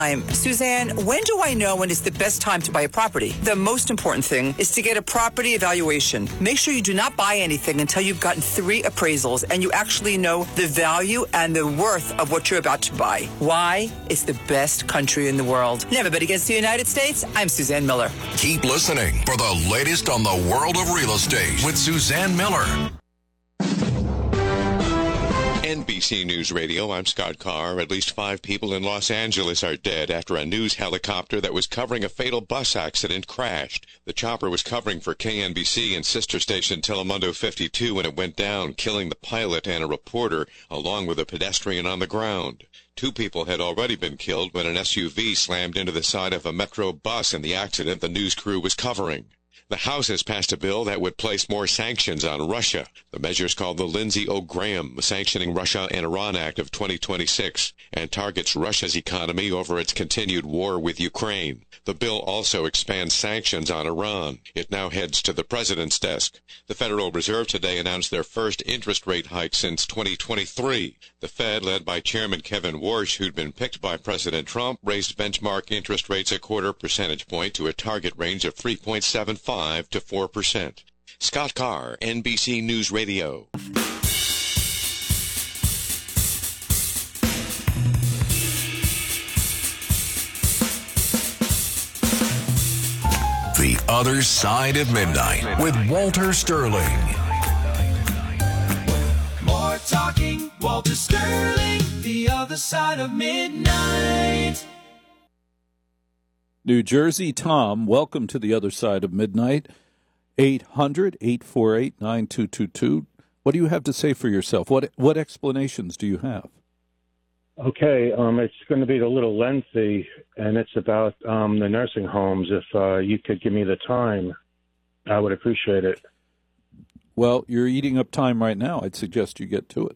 I'm Suzanne. When do I know when it's the best time to buy a property? The most important thing is to get a property evaluation. Make sure you do not buy anything until you've gotten 3 appraisals and you actually know the value and the worth of what you're about to buy. Why? It's the best country in the world. Never bet against the United States. I'm Suzanne Miller. Keep listening for the latest on the world of real estate with Suzanne Miller. NBC News Radio, I'm Scott Carr. At least 5 people in Los Angeles are dead after a news helicopter that was covering a fatal bus accident crashed. The chopper was covering for KNBC and sister station Telemundo 52 when it went down, killing the pilot and a reporter, along with a pedestrian on the ground. 2 people had already been killed when an SUV slammed into the side of a Metro bus in the accident the news crew was covering. The House has passed a bill that would place more sanctions on Russia. The measure is called the Lindsey Graham Sanctioning Russia and Iran Act of 2026 and targets Russia's economy over its continued war with Ukraine. The bill also expands sanctions on Iran. It now heads to the president's desk. The Federal Reserve today announced their first interest rate hike since 2023. The Fed, led by Chairman Kevin Warsh, who'd been picked by President Trump, raised benchmark interest rates a 0.25 percentage point to a target range of 3.75 to 4%. Scott Carr, NBC News Radio. The Other Side of Midnight with Walter Sterling. More talking, Walter Sterling, The Other Side of Midnight. New Jersey Tom, welcome to The Other Side of Midnight. 800-848-9222. What do you have to say for yourself? What explanations do you have? Okay, it's going to be a little lengthy, and it's about the nursing homes. If you could give me the time, I would appreciate it. Well, you're eating up time right now. I'd suggest you get to it.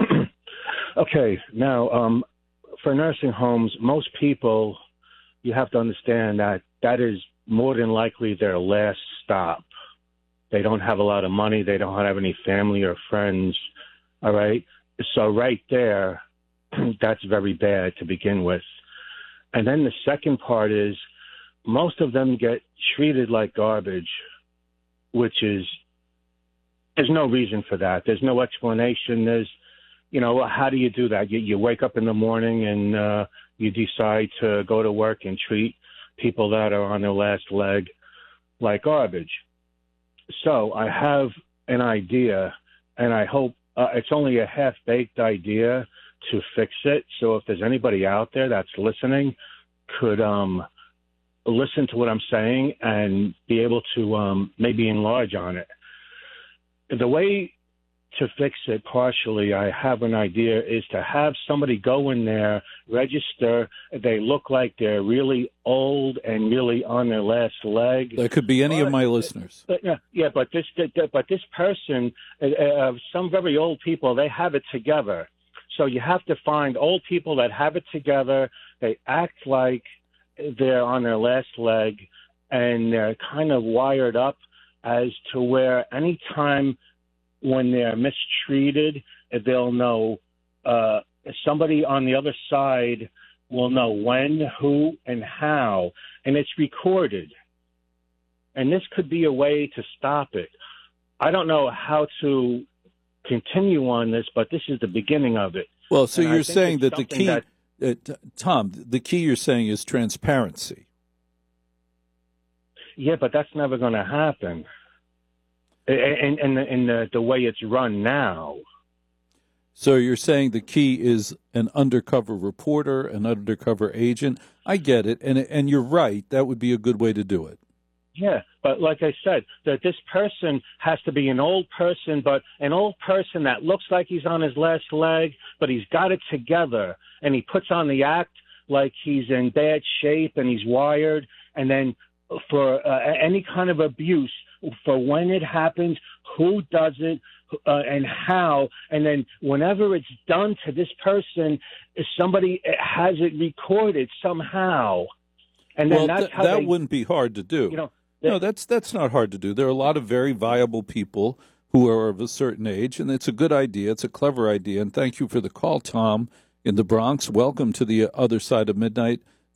Okay, now, for nursing homes, most people, you have to understand that is more than likely their last stop. They don't have a lot of money. They don't have any family or friends, all right? So right there, that's very bad to begin with. And then the second part is most of them get treated like garbage, which is, there's no reason for that. There's no explanation. There's, how do you do that? You wake up in the morning and you decide to go to work and treat people that are on their last leg like garbage. So I have an idea, and I hope it's only a half-baked idea to fix it. So if there's anybody out there that's listening, could listen to what I'm saying and be able to maybe enlarge on it. The way to fix it partially, I have an idea, is to have somebody go in there, register. They look like they're really old and really on their last leg. That could be any of my listeners. But this person, some very old people, they have it together. So you have to find old people that have it together. They act like they're on their last leg, and they're kind of wired up as to where any time when they're mistreated, they'll know, somebody on the other side will know when, who, and how, and it's recorded. And this could be a way to stop it. I don't know how to continue on this, but this is the beginning of it. Well, so you're saying that the key, Tom, the key you're saying is transparency. Yeah, but that's never going to happen. In the way it's run now. So you're saying the key is an undercover reporter, an undercover agent. I get it, and you're right. That would be a good way to do it. Yeah, but like I said, that this person has to be an old person, but an old person that looks like he's on his last leg, but he's got it together, and he puts on the act like he's in bad shape and he's wired, and then for any kind of abuse, for when it happens, who does it, and how, and then whenever it's done to this person, somebody has it recorded somehow. And then well, that wouldn't be hard to do. No, that's not hard to do. There are a lot of very viable people who are of a certain age, and it's a good idea. It's a clever idea, and thank you for the call, Tom, in the Bronx. Welcome to the Other Side of Midnight.